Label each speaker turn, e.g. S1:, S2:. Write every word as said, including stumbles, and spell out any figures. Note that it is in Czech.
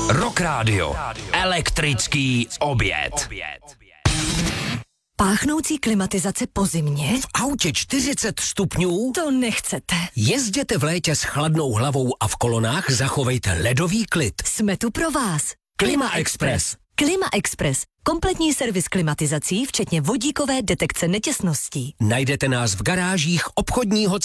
S1: Rock Radio. Elektrický oběd.
S2: Páchnoucí klimatizace po zimě?
S3: V autě čtyřicet stupňů?
S2: To nechcete.
S3: Jezděte v létě s chladnou hlavou a v kolonách zachovejte ledový klid.
S2: Jsme tu pro vás.
S3: Klima Express.
S2: Klima Express. Kompletní servis klimatizací, včetně vodíkové detekce netěsností.
S3: Najdete nás v garážích obchodního